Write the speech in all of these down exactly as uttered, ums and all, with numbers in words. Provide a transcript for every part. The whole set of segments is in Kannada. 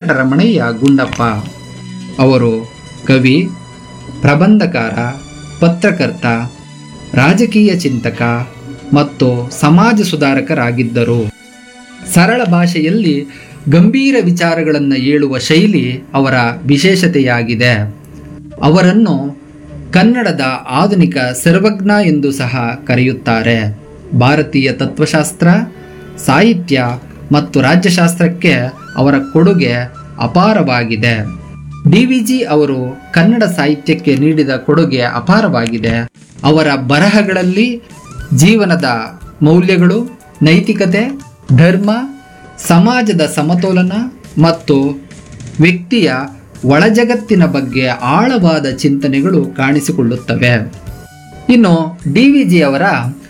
ವೆಂಕಟರಮಣಯ್ಯ ಗುಂಡಪ್ಪ. ಅವರು ಕವಿ, ಪ್ರಬಂಧಕಾರ, ಪತ್ರಕರ್ತ, ರಾಜಕೀಯ ಚಿಂತಕ ಮತ್ತು ಸಮಾಜ ಸುಧಾರಕರಾಗಿದ್ದರು. ಸರಳ ಭಾಷೆಯಲ್ಲಿ ಗಂಭೀರ ವಿಚಾರಗಳನ್ನು ಹೇಳುವ ಶೈಲಿ ಅವರ ವಿಶೇಷತೆಯಾಗಿದೆ. ಅವರನ್ನು ಕನ್ನಡದ ಆಧುನಿಕ ಸರ್ವಜ್ಞ ಎಂದು ಸಹ ಕರೆಯುತ್ತಾರೆ. ಭಾರತೀಯ ತತ್ವಶಾಸ್ತ್ರ, ಸಾಹಿತ್ಯ ಮತ್ತು ರಾಜ್ಯಶಾಸ್ತ್ರಕ್ಕೆ ಅವರ ಕೊಡುಗೆ ಅಪಾರವಾಗಿದೆ. ಡಿ ವಿ ಜಿ ಅವರು ಕನ್ನಡ ಸಾಹಿತ್ಯಕ್ಕೆ ನೀಡಿದ ಕೊಡುಗೆ ಅಪಾರವಾಗಿದೆ. ಅವರ ಬರಹಗಳಲ್ಲಿ ಜೀವನದ ಮೌಲ್ಯಗಳು, ನೈತಿಕತೆ, ಧರ್ಮ, ಸಮಾಜದ ಸಮತೋಲನ ಮತ್ತು ವ್ಯಕ್ತಿಯ ಒಳಜಗತ್ತಿನ ಬಗ್ಗೆ ಆಳವಾದ ಚಿಂತನೆಗಳು ಕಾಣಿಸಿಕೊಳ್ಳುತ್ತವೆ. ಇನ್ನು ಡಿ ವಿ ಜಿ ಅವರ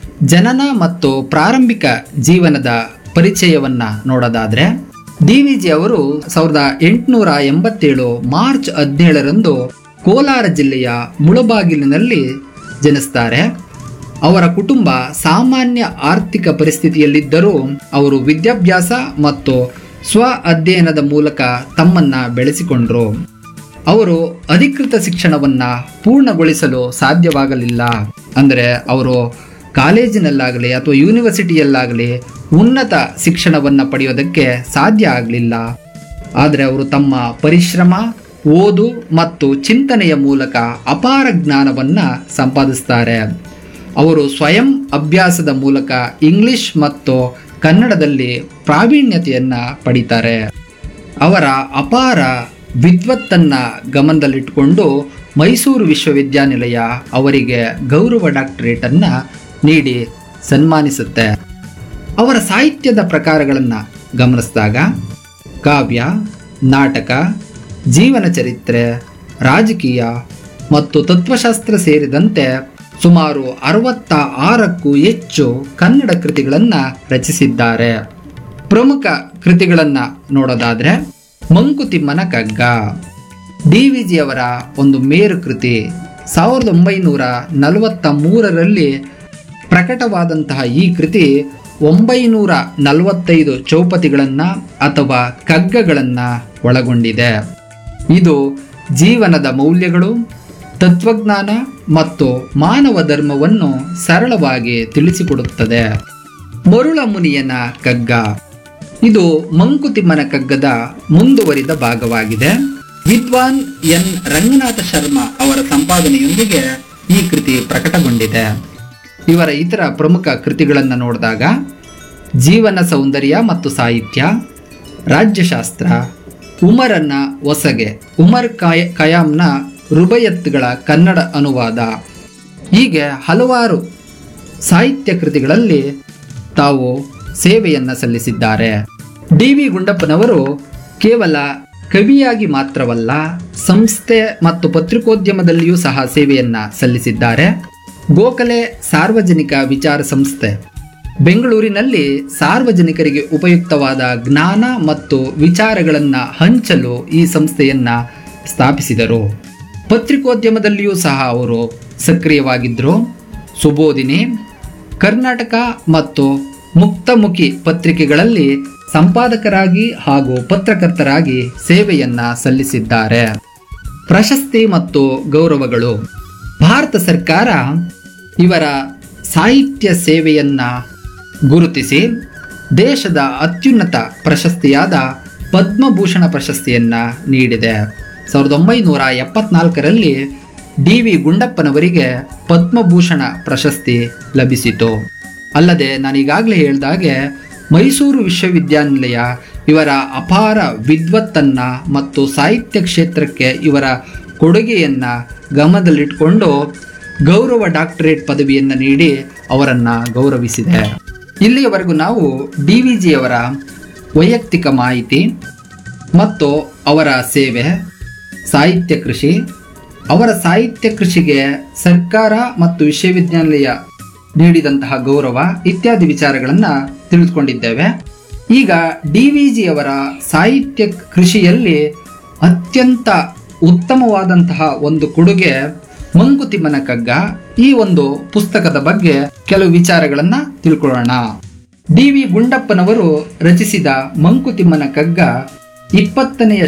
ಜನನ ಮತ್ತು ಪ್ರಾರಂಭಿಕ ಜೀವನದ ಪರಿಚಯವನ್ನ ನೋಡೋದಾದ್ರೆ, ಡಿ ವಿ ಜಿ ಅವರು ಸಾವಿರದ ಎಂಟುನೂರ ಎಂಬತ್ತೇಳು ಮಾರ್ಚ್ ಹದಿನೇಳರಂದು ಕೋಲಾರ ಜಿಲ್ಲೆಯ ಮುಳಬಾಗಿಲಿನಲ್ಲಿ ಜನಿಸ್ತಾರೆ. ಅವರ ಕುಟುಂಬ ಸಾಮಾನ್ಯ ಆರ್ಥಿಕ ಪರಿಸ್ಥಿತಿಯಲ್ಲಿದ್ದರೂ ಅವರು ವಿದ್ಯಾಭ್ಯಾಸ ಮತ್ತು ಸ್ವ ಅಧ್ಯಯನದ ಮೂಲಕ ತಮ್ಮನ್ನ ಬೆಳೆಸಿಕೊಂಡ್ರು. ಅವರು ಅಧಿಕೃತ ಶಿಕ್ಷಣವನ್ನ ಪೂರ್ಣಗೊಳಿಸಲು ಸಾಧ್ಯವಾಗಲಿಲ್ಲ. ಅಂದರೆ ಅವರು ಕಾಲೇಜಿನಲ್ಲಾಗಲಿ ಅಥವಾ ಯೂನಿವರ್ಸಿಟಿಯಲ್ಲಾಗಲಿ ಉನ್ನತ ಶಿಕ್ಷಣವನ್ನು ಪಡೆಯೋದಕ್ಕೆ ಸಾಧ್ಯ ಆಗಲಿಲ್ಲ. ಆದರೆ ಅವರು ತಮ್ಮ ಪರಿಶ್ರಮ, ಓದು ಮತ್ತು ಚಿಂತನೆಯ ಮೂಲಕ ಅಪಾರ ಜ್ಞಾನವನ್ನು ಸಂಪಾದಿಸ್ತಾರೆ. ಅವರು ಸ್ವಯಂ ಅಭ್ಯಾಸದ ಮೂಲಕ ಇಂಗ್ಲಿಷ್ ಮತ್ತು ಕನ್ನಡದಲ್ಲಿ ಪ್ರಾವೀಣ್ಯತೆಯನ್ನು ಪಡಿತಾರೆ. ಅವರ ಅಪಾರ ವಿದ್ವತ್ತನ್ನ ಗಮನದಲ್ಲಿಟ್ಟುಕೊಂಡು ಮೈಸೂರು ವಿಶ್ವವಿದ್ಯಾನಿಲಯ ಅವರಿಗೆ ಗೌರವ ಡಾಕ್ಟರೇಟ್ ಅನ್ನ ನೀಡಿ ಸನ್ಮಾನಿಸುತ್ತೆ. ಅವರ ಸಾಹಿತ್ಯದ ಪ್ರಕಾರಗಳನ್ನು ಗಮನಿಸಿದಾಗ ಕಾವ್ಯ, ನಾಟಕ, ಜೀವನ ಚರಿತ್ರೆ, ರಾಜಕೀಯ ಮತ್ತು ತತ್ವಶಾಸ್ತ್ರ ಸೇರಿದಂತೆ ಸುಮಾರು ಅರವತ್ತ ಆರಕ್ಕೂ ಹೆಚ್ಚು ಕನ್ನಡ ಕೃತಿಗಳನ್ನು ರಚಿಸಿದ್ದಾರೆ. ಪ್ರಮುಖ ಕೃತಿಗಳನ್ನು ನೋಡೋದಾದ್ರೆ ಮಂಕುತಿಮ್ಮನ ಕಗ್ಗ ಡಿ ವಿ ಜಿ ಅವರ ಒಂದು ಮೇರು ಕೃತಿ. ಸಾವಿರದ ಒಂಬೈನೂರ ನಲವತ್ತ ಮೂರರಲ್ಲಿ ಪ್ರಕಟವಾದಂತಹ ಈ ಕೃತಿ ಒಂಬೈನೂರ ನಲವತ್ತೈದು ಚೌಪತಿಗಳನ್ನು ಅಥವಾ ಕಗ್ಗಗಳನ್ನು ಒಳಗೊಂಡಿದೆ. ಇದು ಜೀವನದ ಮೌಲ್ಯಗಳು, ತತ್ವಜ್ಞಾನ ಮತ್ತು ಮಾನವ ಧರ್ಮವನ್ನು ಸರಳವಾಗಿ ತಿಳಿಸಿಕೊಡುತ್ತದೆ. ಮರುಳ ಮುನಿಯನ ಕಗ್ಗ ಇದು ಮಂಕುತಿಮ್ಮನ ಕಗ್ಗದ ಮುಂದುವರಿದ ಭಾಗವಾಗಿದೆ. ವಿದ್ವಾನ್ ಎನ್ ರಂಗನಾಥ ಶರ್ಮಾ ಅವರ ಸಂಪಾದನೆಯೊಂದಿಗೆ ಈ ಕೃತಿ ಪ್ರಕಟಗೊಂಡಿದೆ. ಇವರ ಇತರ ಪ್ರಮುಖ ಕೃತಿಗಳನ್ನು ನೋಡಿದಾಗ ಜೀವನ ಸೌಂದರ್ಯ ಮತ್ತು ಸಾಹಿತ್ಯ, ರಾಜ್ಯಶಾಸ್ತ್ರ, ಉಮರನ್ನ ಹೊಸಗೆ, ಉಮರ್ ಕಾಯ ಖಯಾಮ್ನ ರುಬಯತ್ಗಳ ಕನ್ನಡ ಅನುವಾದ, ಹೀಗೆ ಹಲವಾರು ಸಾಹಿತ್ಯ ಕೃತಿಗಳಲ್ಲಿ ತಾವು ಸೇವೆಯನ್ನು ಸಲ್ಲಿಸಿದ್ದಾರೆ. ಡಿ ವಿ ಗುಂಡಪ್ಪನವರು ಕೇವಲ ಕವಿಯಾಗಿ ಮಾತ್ರವಲ್ಲ, ಸಂಸ್ಥೆ ಮತ್ತು ಪತ್ರಿಕೋದ್ಯಮದಲ್ಲಿಯೂ ಸಹ ಸೇವೆಯನ್ನು ಸಲ್ಲಿಸಿದ್ದಾರೆ. ಗೋಖಲೆ ಸಾರ್ವಜನಿಕ ವಿಚಾರ ಸಂಸ್ಥೆ ಬೆಂಗಳೂರಿನಲ್ಲಿ ಸಾರ್ವಜನಿಕರಿಗೆ ಉಪಯುಕ್ತವಾದ ಜ್ಞಾನ ಮತ್ತು ವಿಚಾರಗಳನ್ನು ಹಂಚಲು ಈ ಸಂಸ್ಥೆಯನ್ನು ಸ್ಥಾಪಿಸಿದರು. ಪತ್ರಿಕೋದ್ಯಮದಲ್ಲಿಯೂ ಸಹ ಅವರು ಸಕ್ರಿಯವಾಗಿದ್ದರು. ಸುಬೋಧಿನಿ, ಕರ್ನಾಟಕ ಮತ್ತು ಮುಕ್ತಮುಖಿ ಪತ್ರಿಕೆಗಳಲ್ಲಿ ಸಂಪಾದಕರಾಗಿ ಹಾಗೂ ಪತ್ರಕರ್ತರಾಗಿ ಸೇವೆಯನ್ನ ಸಲ್ಲಿಸಿದ್ದಾರೆ. ಪ್ರಶಸ್ತಿ ಮತ್ತು ಗೌರವಗಳು. ಭಾರತ ಸರ್ಕಾರ ಇವರ ಸಾಹಿತ್ಯ ಸೇವೆಯನ್ನ ಗುರುತಿಸಿ ದೇಶದ ಅತ್ಯುನ್ನತ ಪ್ರಶಸ್ತಿಯಾದ ಪದ್ಮಭೂಷಣ ಪ್ರಶಸ್ತಿಯನ್ನ ನೀಡಿದೆ. ಸಾವಿರದ ಒಂಬೈನೂರ ಎಪ್ಪತ್ನಾಲ್ಕರಲ್ಲಿ ಡಿ ವಿ ಗುಂಡಪ್ಪನವರಿಗೆ ಪದ್ಮಭೂಷಣ ಪ್ರಶಸ್ತಿ ಲಭಿಸಿತು. ಅಲ್ಲದೆ ನಾನೀಗಾಗಲೇ ಹೇಳಿದಾಗೆ ಮೈಸೂರು ವಿಶ್ವವಿದ್ಯಾನಿಲಯ ಇವರ ಅಪಾರ ವಿದ್ವತ್ತನ್ನ ಮತ್ತು ಸಾಹಿತ್ಯ ಕ್ಷೇತ್ರಕ್ಕೆ ಇವರ ಕೊಡುಗೆಯನ್ನು ಗಮನದಲ್ಲಿಟ್ಟುಕೊಂಡು ಗೌರವ ಡಾಕ್ಟರೇಟ್ ಪದವಿಯನ್ನು ನೀಡಿ ಅವರನ್ನು ಗೌರವಿಸಿದೆ. ಇಲ್ಲಿಯವರೆಗೂ ನಾವು ಡಿ ವಿ ಜಿ ಅವರ ವೈಯಕ್ತಿಕ ಮಾಹಿತಿ ಮತ್ತು ಅವರ ಸೇವೆ, ಸಾಹಿತ್ಯ ಕೃಷಿ, ಅವರ ಸಾಹಿತ್ಯ ಕೃಷಿಗೆ ಸರ್ಕಾರ ಮತ್ತು ವಿಶ್ವವಿದ್ಯಾನಿಲಯ ನೀಡಿದಂತಹ ಗೌರವ ಇತ್ಯಾದಿ ವಿಚಾರಗಳನ್ನು ತಿಳಿದುಕೊಂಡಿದ್ದೇವೆ. ಈಗ ಡಿ ವಿ ಜಿ ಅವರ ಸಾಹಿತ್ಯ ಕೃಷಿಯಲ್ಲಿ ಅತ್ಯಂತ ಉತ್ತಮವಾದಂತಹ ಒಂದು ಕೊಡುಗೆ ಮಂಕುತಿಮ್ಮನ ಕಗ್ಗ. ಈ ಒಂದು ಪುಸ್ತಕದ ಬಗ್ಗೆ ಕೆಲವು ವಿಚಾರಗಳನ್ನ ತಿಳ್ಕೊಳ್ಳೋಣ. ಡಿ ವಿ ಗುಂಡಪ್ಪನವರು ರಚಿಸಿದ ಮಂಕುತಿಮ್ಮನ ಕಗ್ಗ ಇಪ್ಪತ್ತನೆಯ